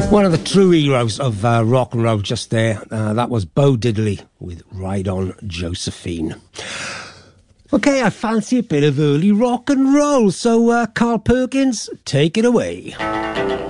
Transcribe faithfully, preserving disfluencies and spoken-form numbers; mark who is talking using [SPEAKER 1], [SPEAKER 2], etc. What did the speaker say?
[SPEAKER 1] One of the true heroes of uh, rock and roll just there. Uh, that was Bo Diddley with Ride On Josephine. Okay, I fancy a bit of early rock and roll, so uh, Carl Perkins, take it away.